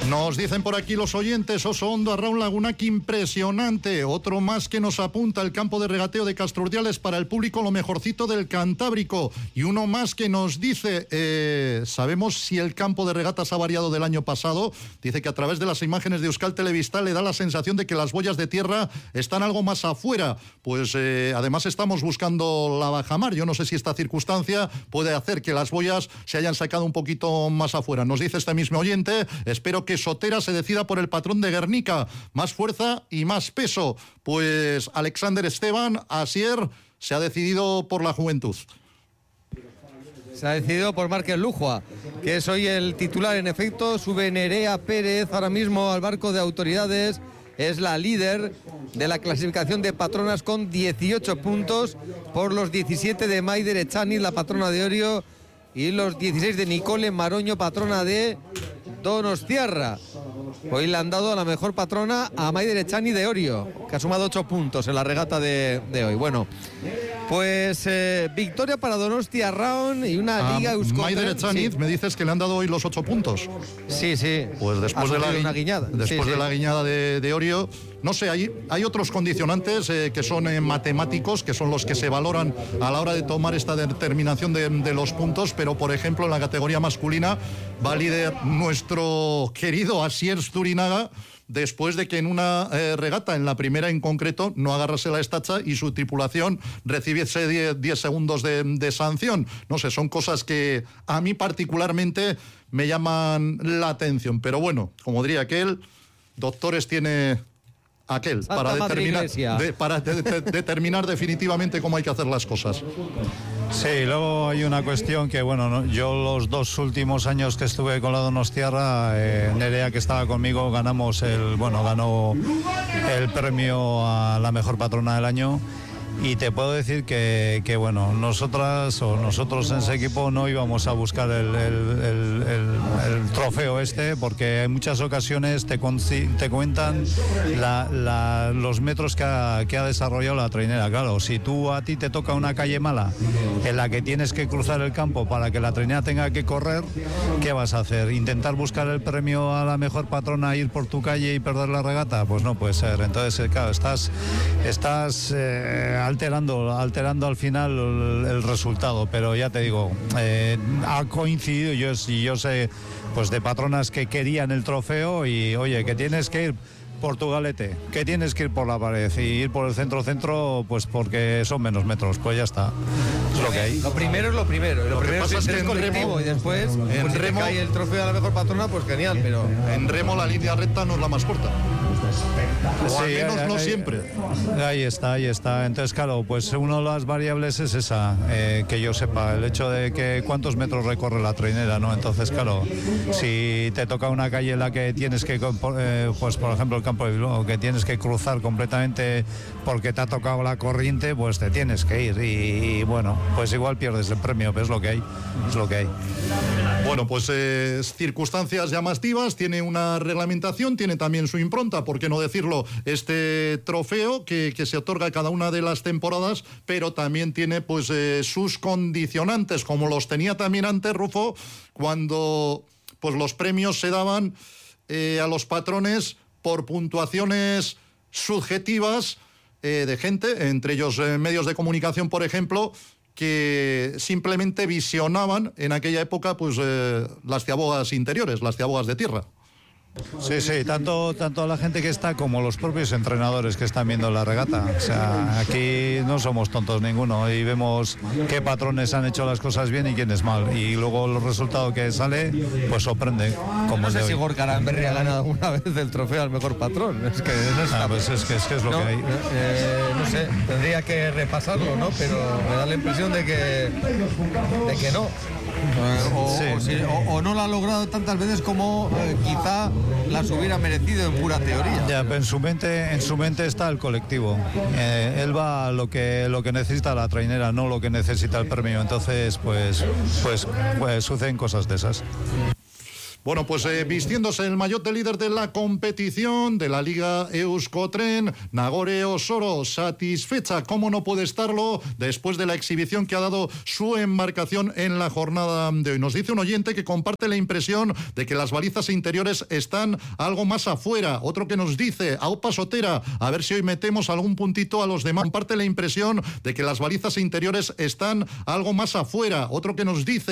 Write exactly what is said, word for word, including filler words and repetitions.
Nos dicen por aquí los oyentes, Oso Hondo, Arraun Lagunac, impresionante. Otro más que nos apunta, el campo de regateo de Castrurdiales para el público lo mejorcito del Cantábrico. Y uno más que nos dice, eh, ¿sabemos si el campo de regatas ha variado del año pasado? Dice que a través de las imágenes de Euskal Televista le da la sensación de que las boyas de tierra están algo más afuera. Pues eh, además estamos buscando la bajamar. Yo no sé si esta circunstancia puede hacer que las boyas se hayan sacado un poquito más afuera. Nos dice este mismo oyente, espero que Sotera se decida por el patrón de Guernica, más fuerza y más peso. Pues Alexander Esteban, Asier, se ha decidido por la juventud. Se ha decidido por Márquez Lujua, que es hoy el titular. En efecto, sube Nerea Pérez ahora mismo al barco de autoridades. Es la líder de la clasificación de patronas con dieciocho puntos por los diecisiete de Maider Echani, la patrona de Orio, y los dieciséis de Nicole Maroño, patrona de Donostiarra. Hoy le han dado a la mejor patrona a Maider Echani de Orio, que ha sumado ocho puntos en la regata de, de hoy. Bueno, pues eh, victoria para Donostia Arraun y una a liga euskotren. Maider Echani, sí. Me dices que le han dado hoy los ocho puntos. Sí, sí. Pues después de la, una guiñada. Después sí, de sí. la guiñada de, de Orio, no sé, hay, hay otros condicionantes eh, que son eh, matemáticos, que son los que se valoran a la hora de tomar esta determinación de, de los puntos, pero por ejemplo en la categoría masculina va líder nuestro querido Asier Zurinaga, después de que en una eh, regata, en la primera en concreto, no agarrase la estacha y su tripulación recibiese diez segundos de, de sanción. No sé, son cosas que a mí particularmente me llaman la atención. Pero bueno, como diría aquel, doctores tiene aquel Santa para, Madre determinar, Iglesia. de, para de, de, determinar definitivamente cómo hay que hacer las cosas. Sí, luego hay una cuestión que, bueno, no, yo los dos últimos años que estuve con la Donostiarra, eh, Nerea, que estaba conmigo, ganamos el, bueno, ganó el premio a la mejor patrona del año. Y te puedo decir que, que, bueno, nosotras o nosotros en ese equipo no íbamos a buscar el, el, el, el, el trofeo este, porque en muchas ocasiones te, te cuentan la, la, los metros que ha, que ha desarrollado la trainera. Claro, si tú a ti te toca una calle mala en la que tienes que cruzar el campo para que la trainera tenga que correr, ¿qué vas a hacer? ¿Intentar buscar el premio a la mejor patrona, ir por tu calle y perder la regata? Pues no puede ser. Entonces, claro, estás... estás eh, alterando alterando al final el, el resultado, pero ya te digo, eh, ha coincidido, yo, yo sé pues de patronas que querían el trofeo y oye, que tienes que ir por tu galete, que tienes que ir por la pared y ir por el centro-centro, pues porque son menos metros, pues ya está, es lo que hay. Lo primero es lo primero, lo, Lo que primero pasa es es que el en colectivo remo- y después, en pues, si te remo- cae el trofeo a la mejor patrona, pues genial, pero En remo la línea recta no es la más corta. O al Sí, menos ahí, no ahí, siempre. Ahí está, ahí está. Entonces, claro, pues una de las variables es esa, eh, que yo sepa, el hecho de que cuántos metros recorre la trainera, ¿no? Entonces, claro, si te toca una calle en la que tienes que, eh, pues por ejemplo el campo de Bilbao, que tienes que cruzar completamente porque te ha tocado la corriente, pues te tienes que ir y, y bueno, pues igual pierdes el premio, pero es lo que hay, es lo que hay. Bueno, pues eh, circunstancias llamativas, tiene una reglamentación, tiene también su impronta, por qué no decirlo, este trofeo que, que se otorga cada una de las temporadas, pero también tiene pues eh, sus condicionantes, como los tenía también antes, Rufo, cuando pues los premios se daban eh, a los patrones por puntuaciones subjetivas eh, de gente, entre ellos eh, medios de comunicación, por ejemplo, que simplemente visionaban en aquella época pues eh, las ciabogas interiores, las ciabogas de tierra. Sí, sí, tanto, tanto la gente que está como los propios entrenadores que están viendo la regata. O sea, aquí no somos tontos ninguno y vemos qué patrones han hecho las cosas bien y quiénes mal. Y luego el resultado que sale, pues sorprende. Como no sé de si hoy. Gorka Aranberri ha ganado alguna vez el trofeo al mejor patrón. Es que no está. Ah, pues es que es, que es lo no, que hay. Eh, no sé, tendría que repasarlo, ¿no? Pero me da la impresión de que, de que no. O, Sí. o, si- o- o no la ha logrado tantas veces como eh, quizá las hubiera merecido en pura teoría. Ya, pero en su mente, en su mente está el colectivo. Eh, él va a lo que lo que necesita la trainera, no lo que necesita el premio. Entonces, pues, pues, pues suceden cosas de esas. Bueno, pues eh, vistiéndose el maillot de líder de la competición de la Liga Euskotren, Nagore Osoro, satisfecha, cómo no puede estarlo, después de la exhibición que ha dado su embarcación en la jornada de hoy. Nos dice un oyente que comparte la impresión de que las balizas interiores están algo más afuera. Otro que nos dice, Aupa Sotera, a ver si hoy metemos algún puntito a los demás. Comparte la impresión de que las balizas interiores están algo más afuera. Otro que nos dice,